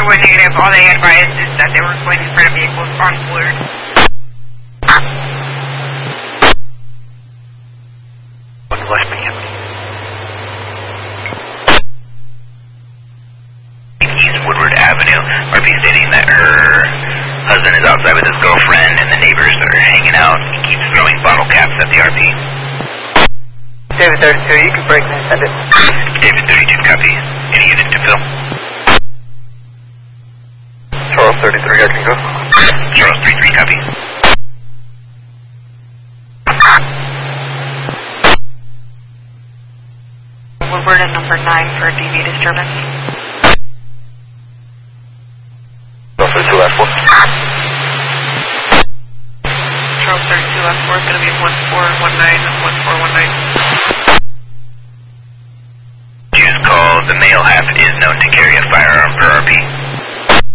Woodward negative. All they advised is that they were going in front of vehicles on Woodward. West Miami. East Woodward Avenue. RP stating that her husband is outside with his girlfriend and the neighbors are hanging out. He keeps throwing bottle caps at the RP. David 32, you can break and send it. David 32, copy. Any unit to fill? Charles 33, I can go. Charles 33, copy. Woodward at number 9 for DV disturbance. Charles 32, last one. Charles 32, last 4 is going to be 1419 and 1419.